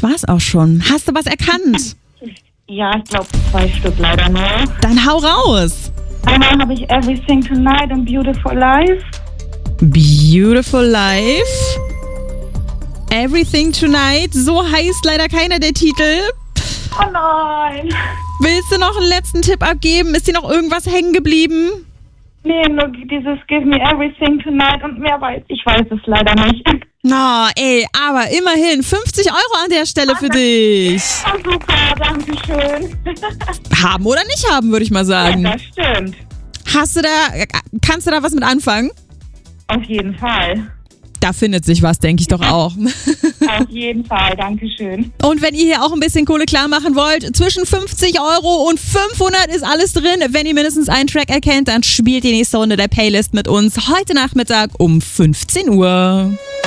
war's auch schon. Hast du was erkannt? Ja, ich glaube 2 Stück leider nur. Dann hau raus. Einmal habe ich Everything Tonight und Beautiful Life. Beautiful Life. Everything Tonight. So heißt leider keiner der Titel. Oh nein. Willst du noch einen letzten Tipp abgeben? Ist dir noch irgendwas hängen geblieben? Nee, nur dieses Give Me Everything Tonight und mehr ich weiß es leider nicht. Na, aber immerhin 50 € an der Stelle für dich. Oh, super, danke schön. Haben oder nicht haben, würde ich mal sagen. Ja, das stimmt. Kannst du da was mit anfangen? Auf jeden Fall. Da findet sich was, denke ich doch auch. Auf jeden Fall, danke schön. Und wenn ihr hier auch ein bisschen Kohle klar machen wollt, zwischen 50 € und 500 ist alles drin. Wenn ihr mindestens einen Track erkennt, dann spielt die nächste Runde der Playlist mit uns heute Nachmittag um 15 Uhr.